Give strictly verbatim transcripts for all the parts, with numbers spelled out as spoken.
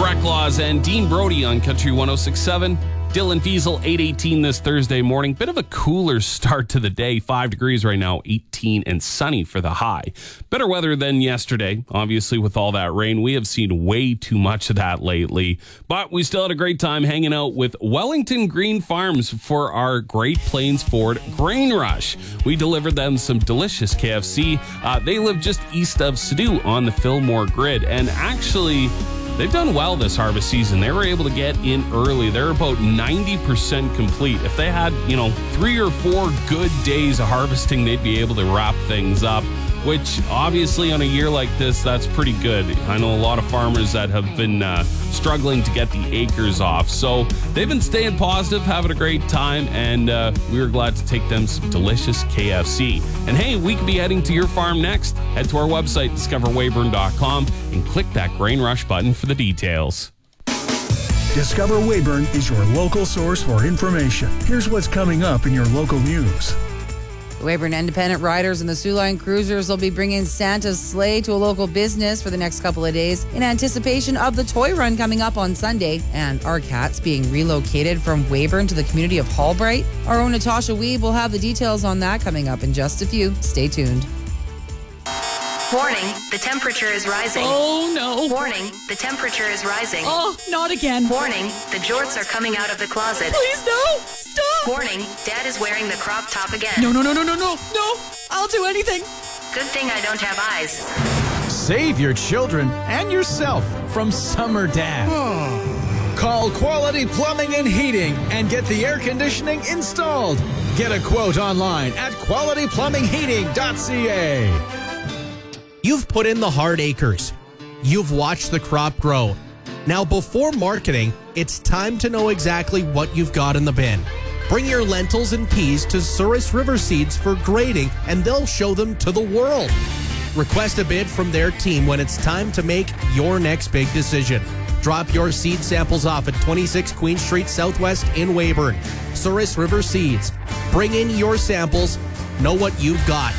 Direct Laws and Dean Brody on Country one oh six point seven. Dylan Fiesel, eight eighteen this Thursday morning. Bit of a cooler start to the day. Five degrees right now, eighteen and sunny for the high. Better weather than yesterday. Obviously, with all that rain, we have seen way too much of that lately. But we still had a great time hanging out with Wellington Green Farms for our Great Plains Ford Grain Rush. We delivered them some delicious K F C. Uh, they live just east of Sado on the Fillmore grid. And actually, they've done well this harvest season. They were able to get in early. They're about ninety percent complete. If they had, you know, three or four good days of harvesting, they'd be able to wrap things up, which obviously on a year like this, that's pretty good. I know a lot of farmers that have been uh, struggling to get the acres off. So they've been staying positive, having a great time, and uh, we were glad to take them some delicious K F C. And hey, we could be heading to your farm next. Head to our website, discover weyburn dot com, and click that Grain Rush button for the details. Discover Weyburn is your local source for information. Here's what's coming up in your local news. The Weyburn Independent Riders and the Soo Line Cruisers will be bringing Santa's sleigh to a local business for the next couple of days in anticipation of the toy run coming up on Sunday. And our cats being relocated from Weyburn to the community of Hallbright. Our own Natasha Weeb will have the details on that coming up in just a few. Stay tuned. Warning, the temperature is rising. Oh, no. Warning, the temperature is rising. Oh, not again. Warning, the jorts are coming out of the closet. Please, no. Stop. Warning, Dad is wearing the crop top again. No, no, no, no, no, no. No, I'll do anything. Good thing I don't have eyes. Save your children and yourself from Summer Dad. Call Quality Plumbing and Heating and get the air conditioning installed. Get a quote online at quality plumbing heating dot c a. You've put in the hard acres. You've watched the crop grow. Now, before marketing, it's time to know exactly what you've got in the bin. Bring your lentils and peas to Souris River Seeds for grading, and they'll show them to the world. Request a bid from their team when it's time to make your next big decision. Drop your seed samples off at twenty-six Queen Street Southwest in Weyburn. Souris River Seeds. Bring in your samples. Know what you've got.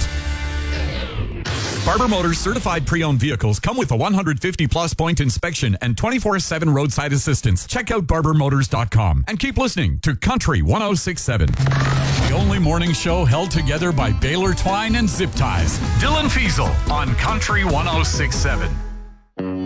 Barber Motors certified pre-owned vehicles come with a one hundred fifty plus point inspection and twenty-four seven roadside assistance. Check out barber motors dot com and keep listening to Country one oh six point seven. The only morning show held together by Baylor Twine and Zip Ties. Dylan Fiesel on Country one oh six point seven.